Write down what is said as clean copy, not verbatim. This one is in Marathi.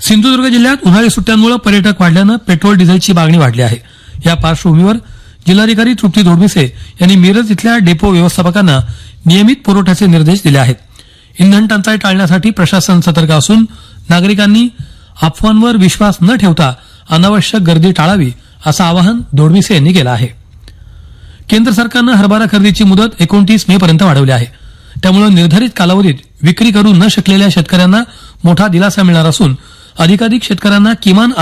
सिंधुदुर्ग जिल्ह्यात उन्हाळी सुट्ट्यांमुळे पर्यटक वाढल्यानं पेट्रोल डिझेलची मागणी वाढली आहे. या पार्श्वभूमीवर जिल्हाधिकारी तृप्ती धोडमिसे यांनी मिरज इथल्या डेपो व्यवस्थापकांना नियमित पुरवठ्याचे निर्देश दिले आहेत. इंधन टंचाई टाळण्यासाठी प्रशासन सतर्क असून नागरिकांनी अफवांवर विश्वास न ठेवता अनावश्यक गर्दी टाळावी असं आवाहन धोडमिसे यांनी केलं आहे. केंद्र सरकारनं हरभरा खरेदीची मुदत 29 मे पर्यंत वाढवली आहे. त्यामुळे निर्धारित कालावधीत विक्री करू न शकलेल्या शेतकऱ्यांना मोठा दिलासा मिळणार असून अधिकाधिक शेतकऱ्यांना किमान